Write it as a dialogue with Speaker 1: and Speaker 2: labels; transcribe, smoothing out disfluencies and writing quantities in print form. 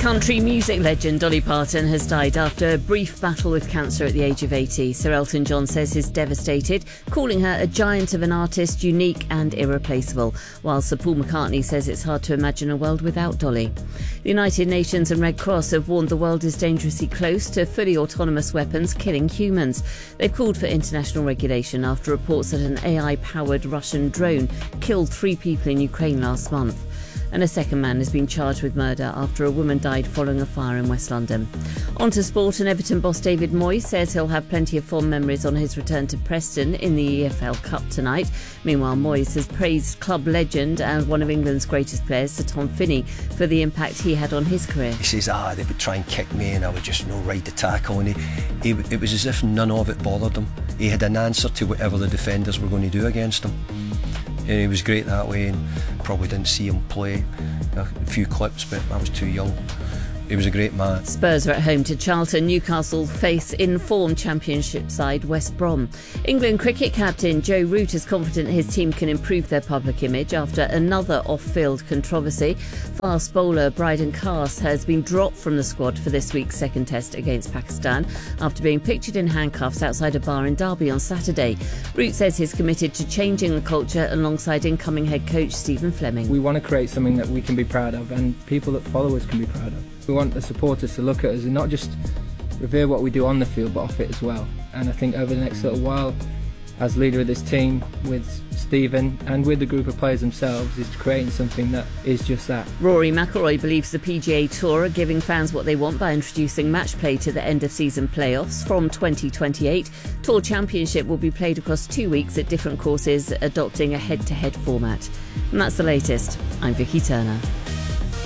Speaker 1: Country music legend Dolly Parton has died after a brief battle with cancer at the age of 80. Sir Elton John says he's devastated, calling her a giant of an artist, unique and irreplaceable, while Sir Paul McCartney says it's hard to imagine a world without Dolly. The United Nations and Red Cross have warned the world is dangerously close to fully autonomous weapons killing humans. They've called for international regulation after reports that an AI-powered Russian drone killed 3 people in Ukraine last month. And a second man has been charged with murder after a woman died following a fire in West London. On to sport, and Everton boss David Moyes says he'll have plenty of fond memories on his return to Preston in the EFL Cup tonight. Meanwhile, Moyes has praised club legend and one of England's greatest players, Sir Tom Finney, for the impact he had on his career.
Speaker 2: He says, they would try and kick me and I would just ride the tackle, and it was as if none of it bothered him. He had an answer to whatever the defenders were going to do against him. And he was great that way, and probably didn't see him play a few clips, but I was too young. He was a great man.
Speaker 1: Spurs are at home to Charlton. Newcastle face in-form Championship side West Brom. England cricket captain Joe Root is confident his team can improve their public image after another off-field controversy. Fast bowler Bryden Cast has been dropped from the squad for this week's second test against Pakistan after being pictured in handcuffs outside a bar in Derby on Saturday. Root says he's committed to changing the culture alongside incoming head coach Stephen Fleming.
Speaker 3: We want to create something that we can be proud of and people that follow us can be proud of. We want the supporters to look at us and not just revere what we do on the field but off it as well. And I think over the next little while, as leader of this team with Stephen and with the group of players themselves, is creating something that is just that.
Speaker 1: Rory McIlroy believes the PGA Tour are giving fans what they want by introducing match play to the end of season playoffs from 2028. Tour Championship will be played across 2 weeks at different courses, adopting a head-to-head format. And that's the latest. I'm Vicky Turner.